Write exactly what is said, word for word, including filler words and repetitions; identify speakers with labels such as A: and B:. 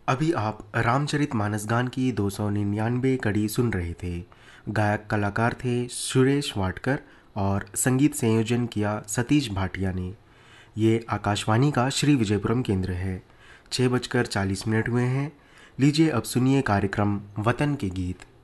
A: अभी आप रामचरितमानस गान की दो सौ निन्यानवे कड़ी सुन रहे थे। गायक कलाकार थे सुरेश वाडकर और संगीत संयोजन किया सतीश भाटिया ने। ये आकाशवाणी का श्री विजयपुरम केंद्र है। छः बजकर चालीस मिनट हुए हैं। लीजिए अब सुनिए कार्यक्रम वतन के गीत।